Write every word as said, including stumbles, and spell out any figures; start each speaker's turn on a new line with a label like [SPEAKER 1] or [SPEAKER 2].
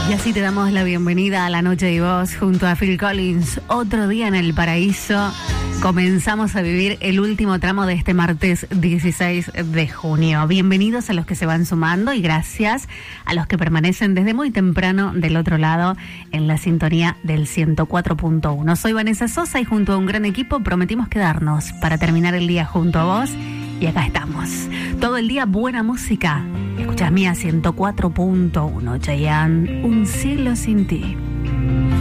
[SPEAKER 1] Y así te damos la bienvenida a La Noche de Voz junto a Phil Collins. Otro día en el paraíso. Comenzamos a vivir el último tramo de este martes dieciséis de junio. Bienvenidos a los que se van sumando y gracias a los que permanecen desde muy temprano del otro lado en la sintonía del ciento cuatro punto uno. Soy Vanessa Sosa y junto a un gran equipo prometimos quedarnos para terminar el día junto a vos. Y acá estamos. Todo el día buena música. Escuchás Mía ciento cuatro punto uno. Chayanne, Un siglo sin ti.